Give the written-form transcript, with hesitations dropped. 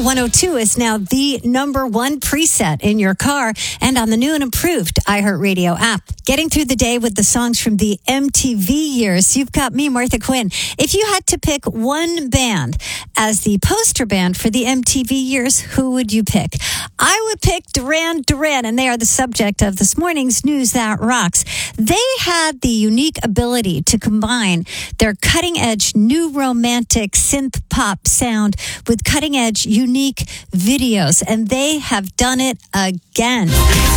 102 is now the number one preset in your car and on the new and improved iHeartRadio app. Getting through the day with the songs from the MTV years. You've got me, Martha Quinn. If you had to pick one band as the poster band for the MTV years, who would you pick? I would pick Duran Duran, and they are the subject of this morning's News That Rocks. They had the unique ability to combine their cutting-edge new romantic synth pop sound with cutting-edge unique videos, and they have done it again.